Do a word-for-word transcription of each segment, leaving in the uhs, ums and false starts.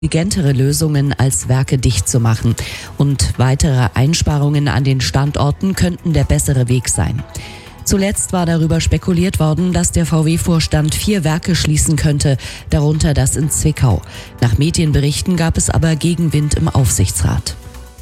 intelligentere Lösungen als Werke dicht zu machen. Und weitere Einsparungen an den Standorten könnten der bessere Weg sein. Zuletzt war darüber spekuliert worden, dass der V W-Vorstand vier Werke schließen könnte, darunter das in Zwickau. Nach Medienberichten gab es aber Gegenwind im Aufsichtsrat.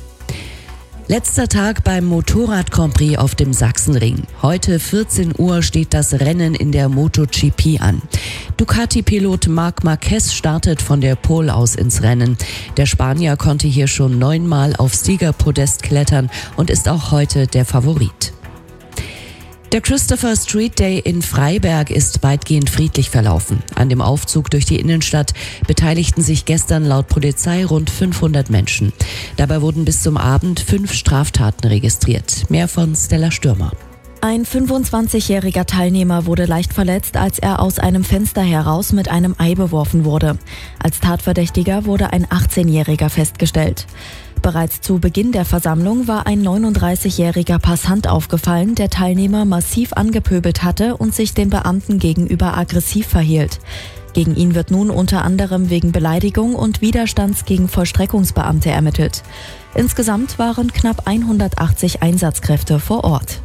Letzter Tag beim Motorrad-Grand Prix auf dem Sachsenring. Heute vierzehn Uhr steht das Rennen in der MotoGP an. Ducati-Pilot Marc Marquez startet von der Pole aus ins Rennen. Der Spanier konnte hier schon neunmal aufs Siegerpodest klettern und ist auch heute der Favorit. Der Christopher Street Day in Freiberg ist weitgehend friedlich verlaufen. An dem Aufzug durch die Innenstadt beteiligten sich gestern laut Polizei rund fünfhundert Menschen. Dabei wurden bis zum Abend fünf Straftaten registriert. Mehr von Stella Stürmer. Ein fünfundzwanzigjähriger Teilnehmer wurde leicht verletzt, als er aus einem Fenster heraus mit einem Ei beworfen wurde. Als Tatverdächtiger wurde ein achtzehnjähriger festgestellt. Bereits zu Beginn der Versammlung war ein neununddreißigjähriger Passant aufgefallen, der Teilnehmer massiv angepöbelt hatte und sich den Beamten gegenüber aggressiv verhielt. Gegen ihn wird nun unter anderem wegen Beleidigung und Widerstands gegen Vollstreckungsbeamte ermittelt. Insgesamt waren knapp hundertachtzig Einsatzkräfte vor Ort.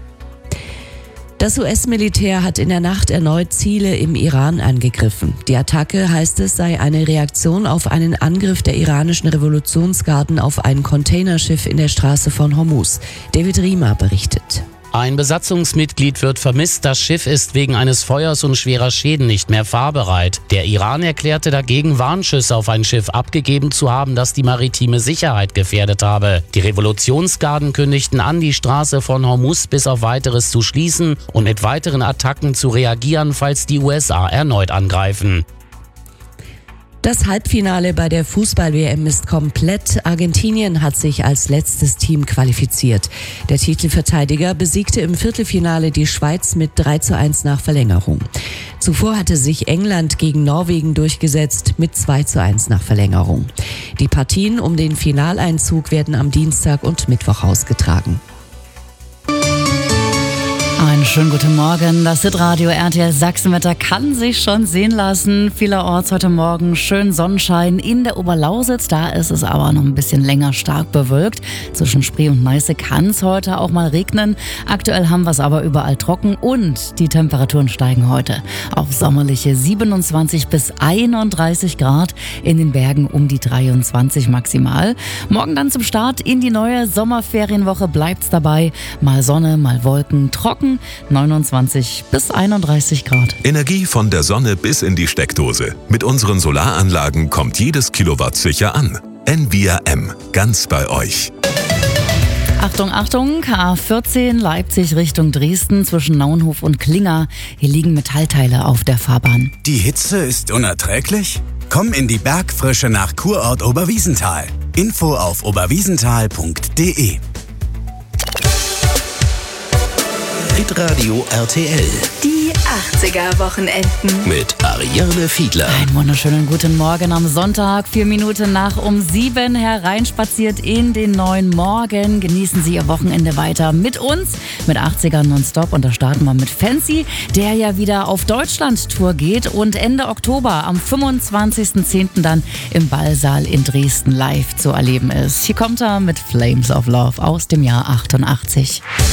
Das U S-Militär hat in der Nacht erneut Ziele im Iran angegriffen. Die Attacke, heißt es, sei eine Reaktion auf einen Angriff der iranischen Revolutionsgarden auf ein Containerschiff in der Straße von Hormuz. David Riemer berichtet. Ein Besatzungsmitglied wird vermisst, das Schiff ist wegen eines Feuers und schwerer Schäden nicht mehr fahrbereit. Der Iran erklärte dagegen, Warnschüsse auf ein Schiff abgegeben zu haben, das die maritime Sicherheit gefährdet habe. Die Revolutionsgarden kündigten an, die Straße von Hormuz bis auf Weiteres zu schließen und mit weiteren Attacken zu reagieren, falls die U S A erneut angreifen. Das Halbfinale bei der Fußball-W M ist komplett. Argentinien hat sich als letztes Team qualifiziert. Der Titelverteidiger besiegte im Viertelfinale die Schweiz mit drei zu eins nach Verlängerung. Zuvor hatte sich England gegen Norwegen durchgesetzt mit zwei zu eins nach Verlängerung. Die Partien um den Finaleinzug werden am Dienstag und Mittwoch ausgetragen. Einen schönen guten Morgen. Das Hitradio R T L Sachsenwetter kann sich schon sehen lassen. Vielerorts heute Morgen schön Sonnenschein in der Oberlausitz. Da ist es aber noch ein bisschen länger stark bewölkt. Zwischen Spree und Neiße kann es heute auch mal regnen. Aktuell haben wir es aber überall trocken und die Temperaturen steigen heute auf sommerliche siebenundzwanzig bis einunddreißig Grad. In den Bergen um die dreiundzwanzig maximal. Morgen dann zum Start in die neue Sommerferienwoche bleibt's dabei. Mal Sonne, mal Wolken, trocken. neunundzwanzig bis einunddreißig Grad. Energie von der Sonne bis in die Steckdose. Mit unseren Solaranlagen kommt jedes Kilowatt sicher an. N V R M, ganz bei euch. Achtung, Achtung, A vierzehn Leipzig Richtung Dresden zwischen Naunhof und Klinger. Hier liegen Metallteile auf der Fahrbahn. Die Hitze ist unerträglich? Komm in die Bergfrische nach Kurort Oberwiesenthal. Info auf oberwiesenthal punkt de. Hitradio R T L. Die achtziger-Wochenenden. Mit Ariane Fiedler. Einen wunderschönen guten Morgen am Sonntag, vier Minuten nach um sieben, hereinspaziert in den neuen Morgen. Genießen Sie Ihr Wochenende weiter mit uns, mit achtziger nonstop. Und da starten wir mit Fancy, der ja wieder auf Deutschland-Tour geht und Ende Oktober am fünfundzwanzigsten zehnten dann im Ballsaal in Dresden live zu erleben ist. Hier kommt er mit Flames of Love aus dem Jahr achtundachtzig.